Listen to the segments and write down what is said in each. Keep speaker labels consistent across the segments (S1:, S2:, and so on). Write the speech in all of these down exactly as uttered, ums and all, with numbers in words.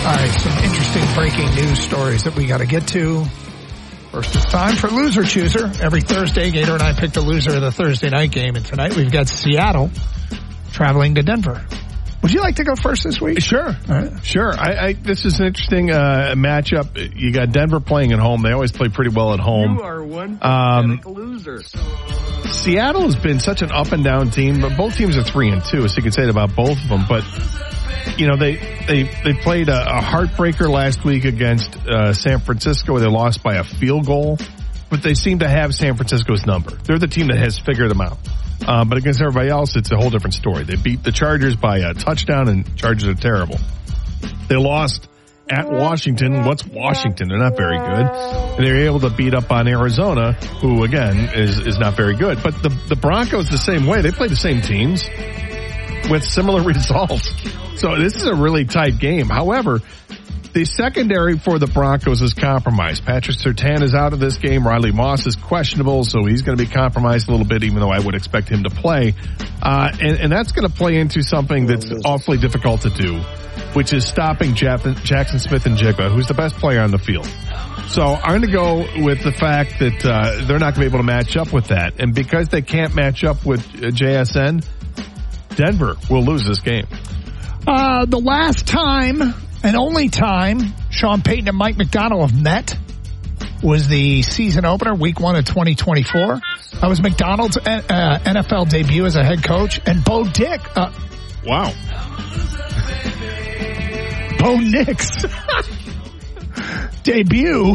S1: right, some interesting breaking news stories that we got to get to. First, it's time for Loser Chooser. Every Thursday, Gator and I pick the loser of the Thursday night game, and tonight we've got Seattle traveling to Denver. Would you like to go first this week?
S2: Sure.
S1: All right.
S2: Sure. I, I, this is an interesting uh, matchup. You got Denver playing at home. They always play pretty well at home.
S3: You are one
S2: um,
S3: loser.
S2: Seattle has been such an up and down team, but both teams are three and two, so you can say it about both of them. But you know, they they they played a, a heartbreaker last week against uh, San Francisco, where they lost by a field goal. But they seem to have San Francisco's number. They're the team that has figured them out. Uh, but against everybody else, it's a whole different story. They beat the Chargers by a touchdown, and Chargers are terrible. They lost at Washington. What's Washington? They're not very good. And they were able to beat up on Arizona, who, again, is, is not very good. But the, the Broncos the same way. They play the same teams with similar results. So this is a really tight game. However, the secondary for the Broncos is compromised. Patrick Surtain is out of this game. Riley Moss is questionable, so he's going to be compromised a little bit, even though I would expect him to play. Uh, and, and that's going to play into something that's awfully difficult to do, which is stopping Jeff, Jackson Smith-Njigba, who's the best player on the field. So I'm going to go with the fact that uh, they're not going to be able to match up with that. And because they can't match up with uh, J S N, Denver will lose this game.
S1: Uh, the last time and only time Sean Payton and Mike Macdonald have met was the season opener, week one of twenty twenty-four. That was Macdonald's uh, N F L debut as a head coach. And Bo Dick. Uh,
S2: wow.
S1: Bo Nix. debut.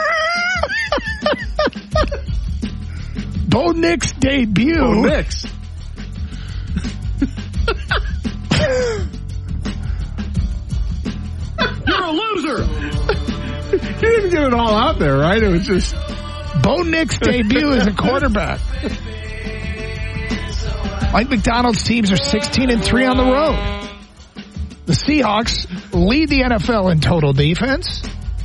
S1: Bo Nix debut.
S2: Bo Nix.
S3: You're a loser.
S2: You didn't get it all out there, right? It was just
S1: Bo Nix debut as a quarterback. Mike Macdonald's teams are sixteen and three on the road. The Seahawks lead the N F L in total defense.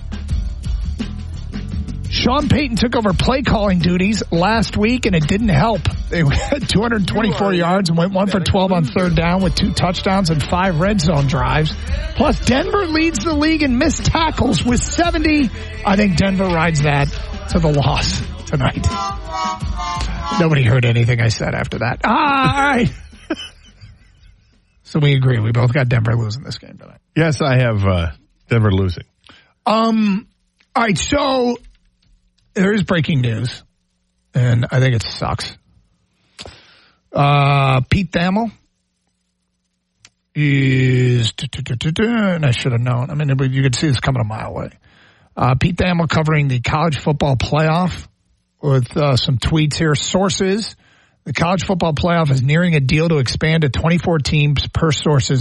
S1: Sean Payton took over play calling duties last week, and it didn't help. They had two hundred twenty-four yards and went one for twelve on third down with two touchdowns and five red zone drives. Plus, Denver leads the league in missed tackles with seventy. I think Denver rides that to the loss tonight. Nobody heard anything I said after that. Ah, all right. So we agree. We both got Denver losing this game tonight.
S2: Yes, I have uh, Denver losing.
S1: Um. All right, so there is breaking news, and I think it sucks. Uh, Pete Thamel is, and I should have known. I mean, you could see this coming a mile away. Uh, Pete Thamel covering the college football playoff with uh, some tweets here. Sources: the college football playoff is nearing a deal to expand to twenty-four teams per sources.